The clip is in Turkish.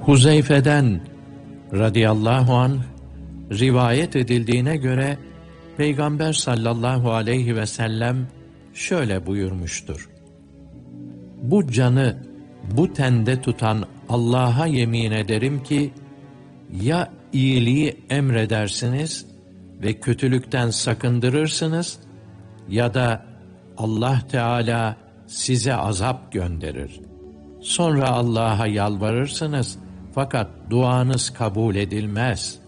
Huzeyfe'den radıyallahu anh rivayet edildiğine göre Peygamber sallallahu aleyhi ve sellem şöyle buyurmuştur: Bu canı bu tende tutan Allah'a yemin ederim ki, ya iyiliği emredersiniz ve kötülükten sakındırırsınız, ya da Allah Teala size azap gönderir. Sonra Allah'a yalvarırsınız fakat duanız kabul edilmez.